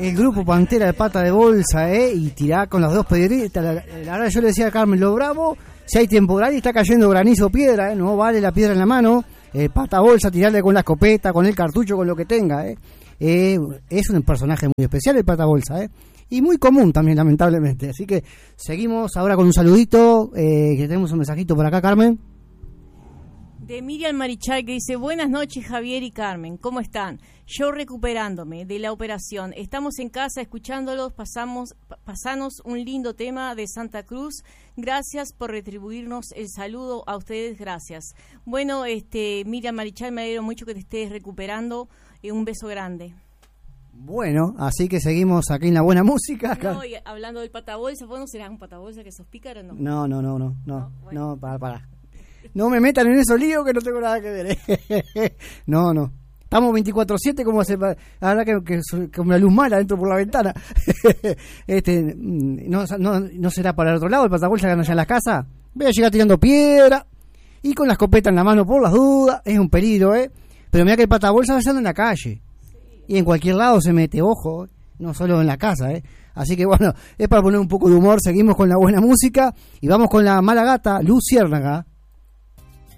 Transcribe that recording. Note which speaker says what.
Speaker 1: El grupo Pantera de Pata de Bolsa, y tirá con las dos piedritas. La verdad, yo le decía a Carmen, lo bravo, si hay temporal y está cayendo granizo o piedra, no vale la piedra en la mano, Pata Bolsa, tirarle con la escopeta, con el cartucho, con lo que tenga, es un personaje muy especial el Pata Bolsa, y muy común también, lamentablemente. Así que seguimos ahora con un saludito, que tenemos un mensajito por acá, Carmen.
Speaker 2: De Miriam Marichal, que dice: buenas noches, Javier y Carmen, ¿cómo están? Yo recuperándome de la operación, estamos en casa escuchándolos, pasanos un lindo tema de Santa Cruz, gracias por retribuirnos el saludo a ustedes, gracias. Bueno, Miriam Marichal, me alegro mucho que te estés recuperando, un beso grande.
Speaker 1: Bueno, así que seguimos aquí en la buena música.
Speaker 2: No, y hablando del patabolsa, ¿vos no serás un patabolsa que sos pícaro o no?
Speaker 1: No, para. No me metan en esos líos que no tengo nada que ver. No. Estamos 24/7 como hace ahora que con la luz mala dentro por la ventana. No será para el otro lado el patabolsa que anda allá en las casas. Voy a llegar tirando piedra y con la escopeta en la mano por las dudas. Es un peligro, Pero mira que el patabolsa anda en la calle. Y en cualquier lado se mete, ojo, no solo en la casa, Así que bueno, es para poner un poco de humor. Seguimos con la buena música y vamos con la mala gata, Luciérnaga.